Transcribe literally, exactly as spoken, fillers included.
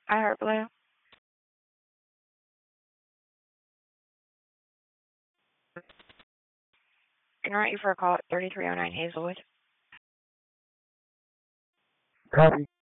I heard Blue. Can I write you for a call at thirty-three oh nine Hazelwood? Copy.